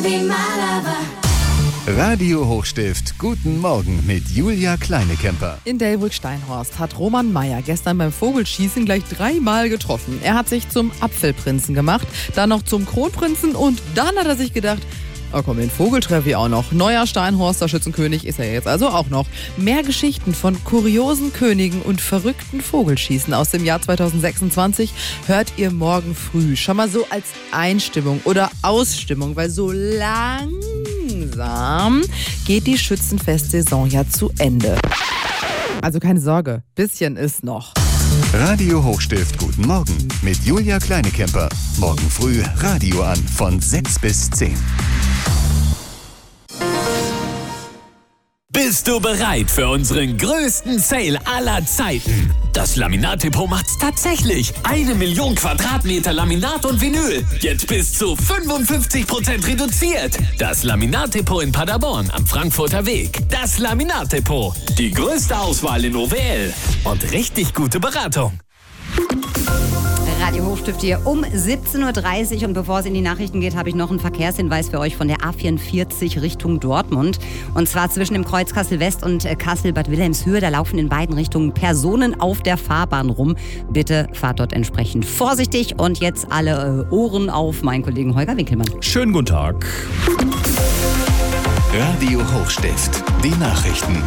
Radio Hochstift, guten Morgen mit Julia Kleinekemper. In Delbrück-Steinhorst hat Roman Meyer gestern beim Vogelschießen gleich 3-mal getroffen. Er hat sich zum Apfelprinzen gemacht, dann noch zum Kronprinzen und dann hat er sich gedacht, oh komm, den Vogel treffe ich auch noch. Neuer Steinhorster Schützenkönig ist er jetzt also auch noch. Mehr Geschichten von kuriosen Königen und verrückten Vogelschießen aus dem Jahr 2026 hört ihr morgen früh. Schon mal so als Einstimmung oder Ausstimmung, weil so langsam geht die Schützenfestsaison ja zu Ende. Also keine Sorge, bisschen ist noch. Radio Hochstift, guten Morgen mit Julia Kleinekemper. Morgen früh Radio an von 6 bis 10. Bist du bereit für unseren größten Sale aller Zeiten? Das Laminat-Depot macht's tatsächlich. 1 Million Quadratmeter Laminat und Vinyl. Jetzt bis zu 55% reduziert. Das Laminat-Depot in Paderborn am Frankfurter Weg. Das Laminat-Depot. Die größte Auswahl in OWL. Und richtig gute Beratung. Radio Hochstift hier um 17.30 Uhr und bevor es in die Nachrichten geht, habe ich noch einen Verkehrshinweis für euch von der A44 Richtung Dortmund. Und zwar zwischen dem Kreuz Kassel-West und Kassel-Bad Wilhelmshöhe. Da laufen in beiden Richtungen Personen auf der Fahrbahn rum. Bitte fahrt dort entsprechend vorsichtig und jetzt alle Ohren auf meinen Kollegen Holger Winkelmann. Schönen guten Tag. Radio Hochstift, die Nachrichten.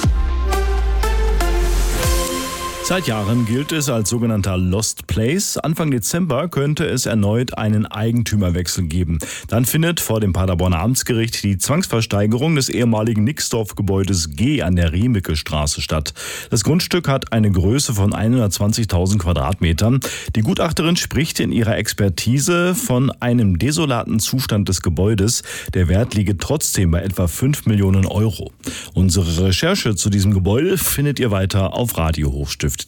Seit Jahren gilt es als sogenannter Lost Place. Anfang Dezember könnte es erneut einen Eigentümerwechsel geben. Dann findet vor dem Paderborner Amtsgericht die Zwangsversteigerung des ehemaligen Nixdorf-Gebäudes G an der Riemecke-Straße statt. Das Grundstück hat eine Größe von 120.000 Quadratmetern. Die Gutachterin spricht in ihrer Expertise von einem desolaten Zustand des Gebäudes. Der Wert liege trotzdem bei etwa 5 Millionen Euro. Unsere Recherche zu diesem Gebäude findet ihr weiter auf radiohochstift.de.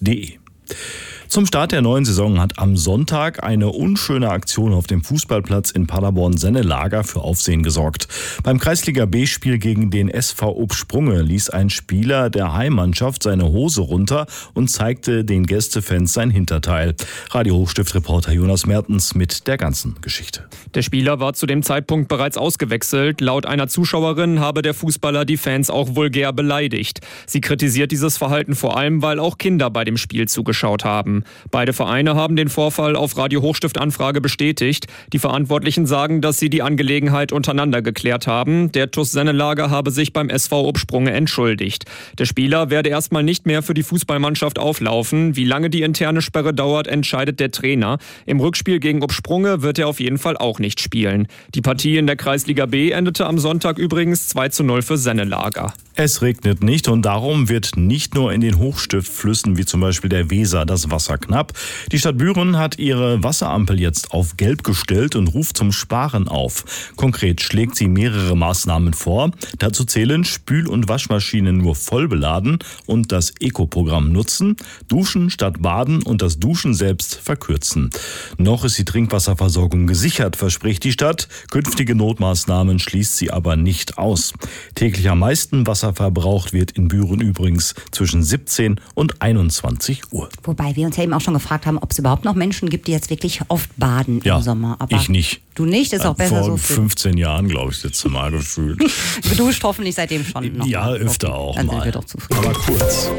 Zum Start der neuen Saison hat am Sonntag eine unschöne Aktion auf dem Fußballplatz in Paderborn-Sennelager für Aufsehen gesorgt. Beim Kreisliga-B-Spiel gegen den SV Obsprunge ließ ein Spieler der Heimmannschaft seine Hose runter und zeigte den Gästefans sein Hinterteil. Radio Hochstift-Reporter Jonas Mertens mit der ganzen Geschichte. Der Spieler war zu dem Zeitpunkt bereits ausgewechselt. Laut einer Zuschauerin habe der Fußballer die Fans auch vulgär beleidigt. Sie kritisiert dieses Verhalten vor allem, weil auch Kinder bei dem Spiel zugeschaut haben. Beide Vereine haben den Vorfall auf Radio Hochstift Anfrage bestätigt. Die Verantwortlichen sagen, dass sie die Angelegenheit untereinander geklärt haben. Der TuS Sennelager habe sich beim SV Obsprunge entschuldigt. Der Spieler werde erstmal nicht mehr für die Fußballmannschaft auflaufen. Wie lange die interne Sperre dauert, entscheidet der Trainer. Im Rückspiel gegen Obsprunge wird er auf jeden Fall auch nicht spielen. Die Partie in der Kreisliga B endete am Sonntag übrigens 2:0 für Sennelager. Es regnet nicht und darum wird nicht nur in den Hochstiftflüssen wie zum Beispiel der Weser das Wasser knapp. Die Stadt Büren hat ihre Wasserampel jetzt auf Gelb gestellt und ruft zum Sparen auf. Konkret schlägt sie mehrere Maßnahmen vor. Dazu zählen Spül- und Waschmaschinen nur voll beladen und das Eco-Programm nutzen, Duschen statt Baden und das Duschen selbst verkürzen. Noch ist die Trinkwasserversorgung gesichert, verspricht die Stadt. Künftige Notmaßnahmen schließt sie aber nicht aus. Täglich am meisten Wasser verbraucht wird in Büren übrigens zwischen 17 und 21 Uhr. Wobei wir uns ja eben auch schon gefragt haben, ob es überhaupt noch Menschen gibt, die jetzt wirklich oft baden im Sommer. Aber ich nicht. Du nicht? Ist auch besser so. Vor 15 Jahren, glaube ich, das letzte Mal gefühlt. Geduscht hoffentlich seitdem schon noch. Ja, öfter auch dann mal. Sind wir doch zufrieden. Aber kurz.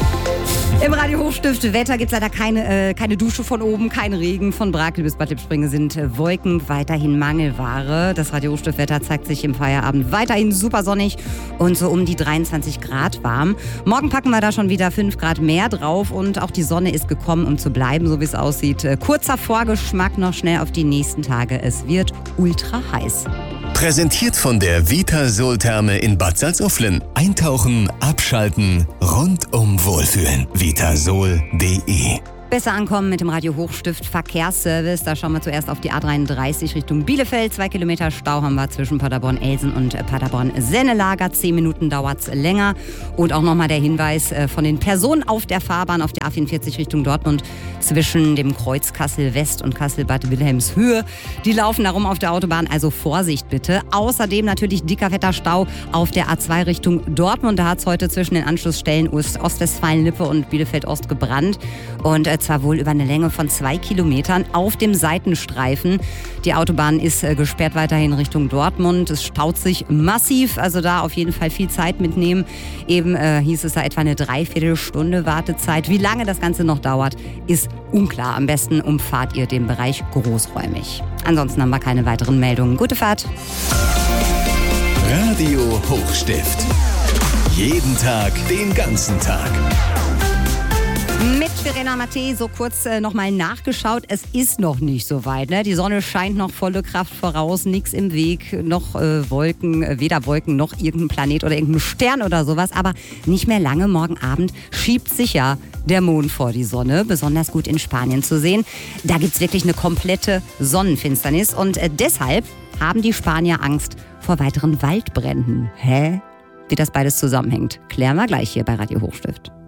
Im Radio Hochstift Wetter gibt es leider keine Dusche von oben, kein Regen. Von Brakel bis Bad Lippspringe sind Wolken weiterhin Mangelware. Das Radio Hochstift Wetter zeigt sich im Feierabend weiterhin super sonnig und so um die 23 Grad warm. Morgen packen wir da schon wieder 5 Grad mehr drauf und auch die Sonne ist gekommen, um zu bleiben, so wie es aussieht. Kurzer Vorgeschmack noch schnell auf die nächsten Tage. Es wird ultra heiß. Präsentiert von der Vitasol-Therme in Bad Salzuflen. Eintauchen, abschalten, rundum wohlfühlen. Vitasol.de. Besser ankommen mit dem Radio Hochstift Verkehrsservice. Da schauen wir zuerst auf die A33 Richtung Bielefeld. 2 Kilometer Stau haben wir zwischen Paderborn-Elsen und Paderborn-Sennelager. 10 Minuten dauert es länger. Und auch nochmal der Hinweis von den Personen auf der Fahrbahn auf der A44 Richtung Dortmund zwischen dem Kreuz Kassel-West und Kassel-Bad Wilhelmshöhe. Die laufen da rum auf der Autobahn, also Vorsicht bitte. Außerdem natürlich dicker, fetter Stau auf der A2 Richtung Dortmund. Da hat es heute zwischen den Anschlussstellen Ostwestfalen-Lippe und Bielefeld-Ost gebrannt. Und zwar wohl über eine Länge von 2 Kilometern auf dem Seitenstreifen. Die Autobahn ist gesperrt weiterhin Richtung Dortmund. Es staut sich massiv, also da auf jeden Fall viel Zeit mitnehmen. Eben hieß es da etwa eine Dreiviertelstunde Wartezeit. Wie lange das Ganze noch dauert, ist unklar. Am besten umfahrt ihr den Bereich großräumig. Ansonsten haben wir keine weiteren Meldungen. Gute Fahrt. Radio Hochstift. Jeden Tag, den ganzen Tag. Mit Verena Mattei so kurz nochmal nachgeschaut. Es ist noch nicht so weit. Ne? Die Sonne scheint noch volle Kraft voraus. Nichts im Weg, noch Wolken, weder Wolken noch irgendein Planet oder irgendein Stern oder sowas. Aber nicht mehr lange. Morgen Abend schiebt sich ja der Mond vor die Sonne. Besonders gut in Spanien zu sehen. Da gibt es wirklich eine komplette Sonnenfinsternis. Und deshalb haben die Spanier Angst vor weiteren Waldbränden. Hä? Wie das beides zusammenhängt, klären wir gleich hier bei Radio Hochstift.